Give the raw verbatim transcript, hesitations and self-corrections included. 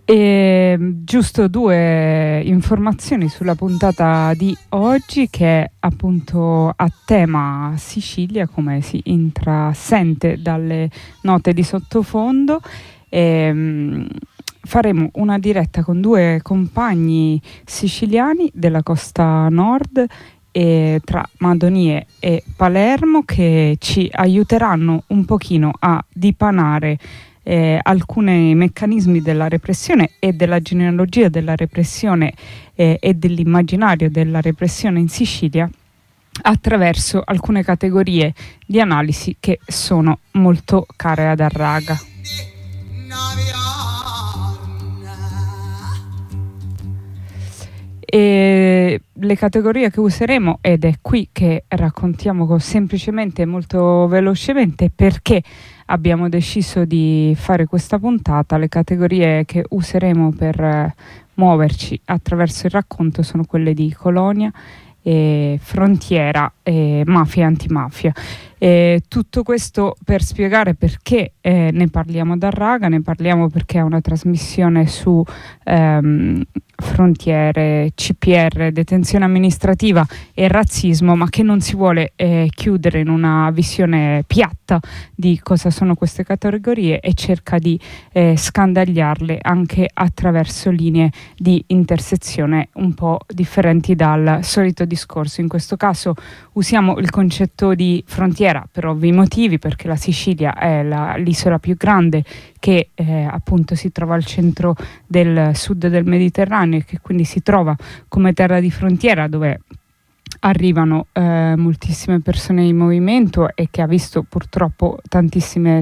E, giusto due informazioni sulla puntata di oggi, che è appunto a tema Sicilia, come si intrasente dalle note di sottofondo. E, mh, faremo una diretta con due compagni siciliani della costa nord, e tra Madonie e Palermo, che ci aiuteranno un pochino a dipanare Eh, alcuni meccanismi della repressione e della genealogia della repressione eh, e dell'immaginario della repressione in Sicilia, attraverso alcune categorie di analisi che sono molto care ad Arraga. E le categorie che useremo, ed è qui che raccontiamo semplicemente molto velocemente perché abbiamo deciso di fare questa puntata. Le categorie che useremo per eh, muoverci attraverso il racconto sono quelle di colonia, e frontiera e mafia e antimafia. E tutto questo per spiegare perché eh, ne parliamo ad Arraga. Ne parliamo perché è una trasmissione su ehm, frontiere, C P R, detenzione amministrativa e razzismo, ma che non si vuole eh, chiudere in una visione piatta di cosa sono queste categorie, e cerca di eh, scandagliarle anche attraverso linee di intersezione un po' differenti dal solito discorso. In questo caso usiamo il concetto di frontiera per ovvi motivi, perché la Sicilia è la, l'isola più grande che eh, appunto si trova al centro del sud del Mediterraneo, e che quindi si trova come terra di frontiera, dove arrivano eh, moltissime persone in movimento, e che ha visto purtroppo tantissime